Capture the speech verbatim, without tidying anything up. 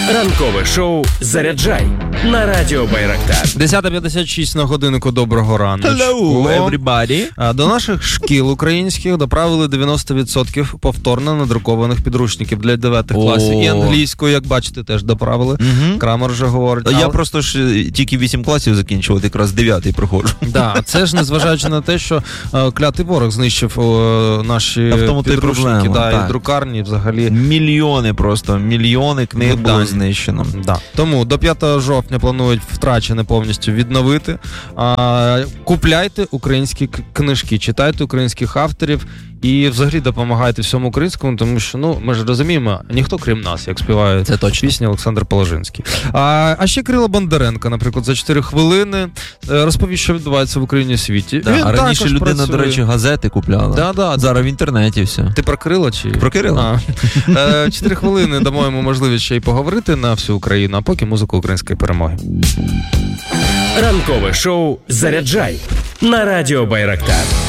Ранкове шоу «Заряджай» на Радіо Байрактар. десята п'ятдесят шість на годиннику. Доброго ранку. Hello, everybody. До наших шкіл українських доправили дев'яносто відсотків повторно надрукованих підручників для дев'ятих класів. І англійську, як бачите, теж доправили. Угу. Крамер вже говорить. Я але... просто ж тільки вісім класів закінчив, от якраз дев'ятий проходжу. Да, це ж незважаючи на те, що е, клятий ворог знищив е, наші підручники, да, і друкарні взагалі. Мільйони просто, мільйони книг Ну, було да. знищено. Да. Тому до п'ятого жовтня планують втрачене повністю відновити. А, купляйте українські к- книжки, читайте українських авторів і взагалі допомагайте всьому українському, тому що, ну, ми ж розуміємо, ніхто крім нас, як співає Це точно. пісня Олександр Положинський. А, а ще Кирило Бондаренко, наприклад, за чотири хвилини розповість, що відбувається в Україні і світі. Да, а раніше людина, працює. до речі, газети купляла. Да, да. Зараз в інтернеті все. Ти про Кирила чи? Про Кирила. А. Чотири хвилини дамо йому можливість ще й поговорити на всю Україну, а поки музику української перемоги. Ранкове шоу «Заряджай» на Радіо Байрактар.